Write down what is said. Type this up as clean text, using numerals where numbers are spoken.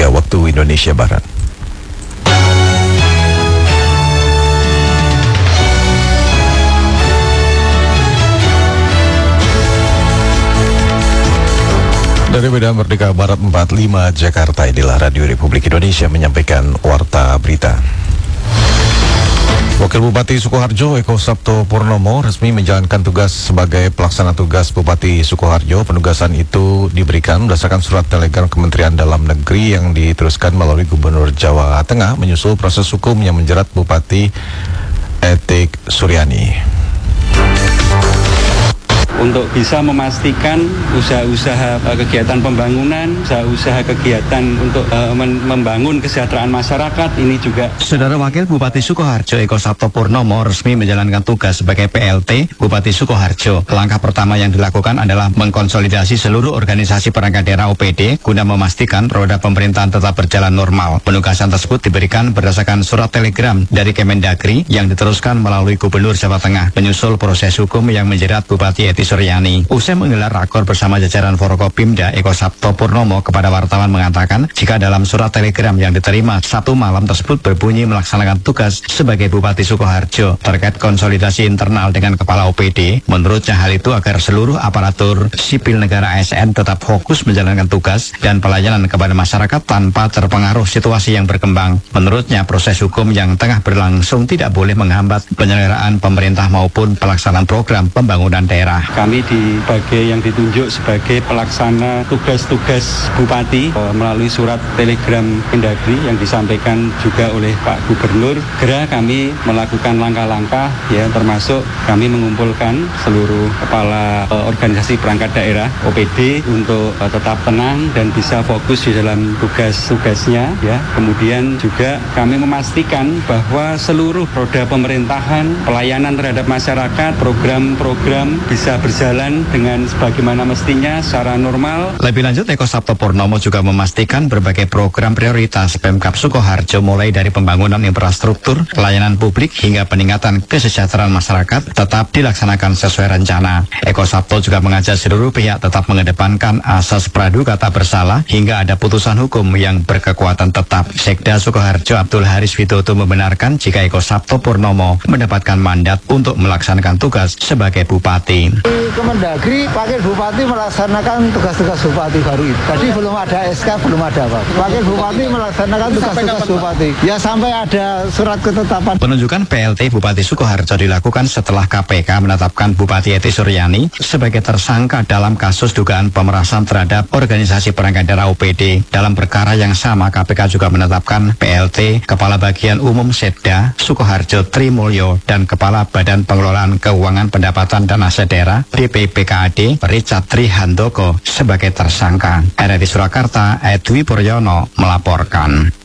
3 waktu Indonesia Barat. Dari Medan Merdeka Barat 45 Jakarta, inilah Radio Republik Indonesia menyampaikan Warta Berita. Wakil Bupati Sukoharjo Eko Sabto Purnomo resmi menjalankan tugas sebagai pelaksana tugas Bupati Sukoharjo. Penugasan itu diberikan berdasarkan surat telegram Kementerian Dalam Negeri yang diteruskan melalui Gubernur Jawa Tengah menyusul proses hukum yang menjerat Bupati Etik Suryani. Untuk bisa memastikan usaha-usaha kegiatan pembangunan, usaha-usaha kegiatan untuk membangun kesejahteraan masyarakat ini juga. Saudara Wakil Bupati Sukoharjo Eko Sabto Purnomo resmi menjalankan tugas sebagai PLT Bupati Sukoharjo. Langkah pertama yang dilakukan adalah mengkonsolidasi seluruh organisasi perangkat daerah OPD guna memastikan roda pemerintahan tetap berjalan normal. Penugasan tersebut diberikan berdasarkan surat telegram dari Kemendagri yang diteruskan melalui Gubernur Jawa Tengah menyusul proses hukum yang menjerat Bupati Etik Suryani. Usai menggelar rakor bersama jajaran Forkopimda, Eko Sabto Purnomo kepada wartawan mengatakan jika dalam surat telegram yang diterima Sabtu malam tersebut berbunyi melaksanakan tugas sebagai Bupati Sukoharjo terkait konsolidasi internal dengan Kepala OPD, menurutnya hal itu agar seluruh aparatur sipil negara ASN tetap fokus menjalankan tugas dan pelayanan kepada masyarakat tanpa terpengaruh situasi yang berkembang. Menurutnya proses hukum yang tengah berlangsung tidak boleh menghambat penyelenggaraan pemerintah maupun pelaksanaan program pembangunan daerah. Kami yang ditunjuk sebagai pelaksana tugas-tugas Bupati melalui surat telegram Kemendagri yang disampaikan juga oleh Pak Gubernur. Segera kami melakukan langkah-langkah ya, termasuk kami mengumpulkan seluruh kepala organisasi perangkat daerah OPD untuk tetap tenang dan bisa fokus di dalam tugas-tugasnya ya. Kemudian juga kami memastikan bahwa seluruh roda pemerintahan, pelayanan terhadap masyarakat, program-program bisa berjalan dengan sebagaimana mestinya secara normal. Lebih lanjut, Eko Sabto Purnomo juga memastikan berbagai program prioritas Pemkab Sukoharjo mulai dari pembangunan infrastruktur, pelayanan publik hingga peningkatan kesejahteraan masyarakat tetap dilaksanakan sesuai rencana. Eko Sabto juga mengajak seluruh pihak tetap mengedepankan asas praduga tak bersalah hingga ada putusan hukum yang berkekuatan tetap. Sekda Sukoharjo Abdul Haris Widodo membenarkan jika Eko Sabto Purnomo mendapatkan mandat untuk melaksanakan tugas sebagai Bupati. Kemendagri, Wakil Bupati melaksanakan tugas-tugas Bupati baru itu. Tadi belum ada SK, belum ada apa. Wakil Bupati melaksanakan tugas-tugas Bupati. Ya sampai ada surat ketetapan. Penunjukan PLT Bupati Sukoharjo dilakukan setelah KPK menetapkan Bupati Etik Suryani sebagai tersangka dalam kasus dugaan pemerasan terhadap organisasi perangkat daerah OPD. Dalam perkara yang sama, KPK juga menetapkan PLT Kepala Bagian Umum Setda Sukoharjo Trimulyo dan Kepala Badan Pengelolaan Keuangan Pendapatan dan Aset Daerah BPPKAD Richard Trihandoko sebagai tersangka. RRI Surakarta, Edwi Puryono melaporkan.